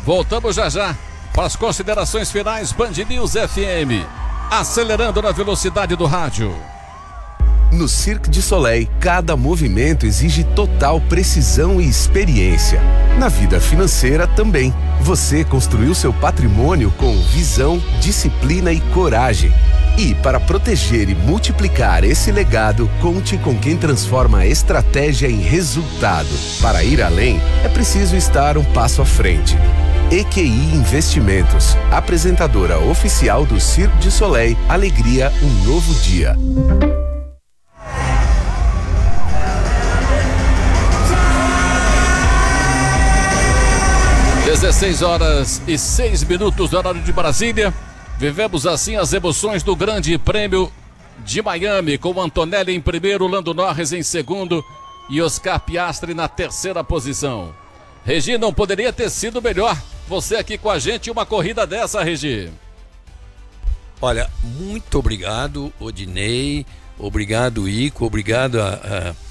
Voltamos já já para as considerações finais. Band News FM, acelerando na velocidade do rádio. No Cirque du Soleil, cada movimento exige total precisão e experiência. Na vida financeira também. Você construiu seu patrimônio com visão, disciplina e coragem. E para proteger e multiplicar esse legado, conte com quem transforma a estratégia em resultado. Para ir além, é preciso estar um passo à frente. EQI Investimentos, apresentadora oficial do Cirque du Soleil, alegria, um novo dia. 16h06 do horário de Brasília. Vivemos assim as emoções do Grande Prêmio de Miami, com Antonelli em primeiro, Lando Norris em segundo e Oscar Piastri na terceira posição. Regi, não poderia ter sido melhor você aqui com a gente, uma corrida dessa, Regi. Olha, muito obrigado, Odinei, obrigado, Ico, obrigado